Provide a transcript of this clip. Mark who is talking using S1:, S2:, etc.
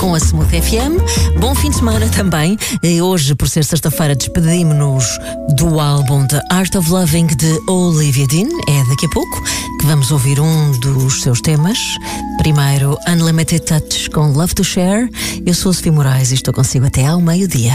S1: com a Smooth FM. Bom fim de semana também. E hoje, por ser sexta-feira, despedimos-nos do álbum The Art of Loving de Olivia Dean. É daqui a pouco que vamos ouvir um dos seus temas. Primeiro, Unlimited Touch com Love to Share. Eu sou a Sofia Moraes e estou consigo até ao meio-dia.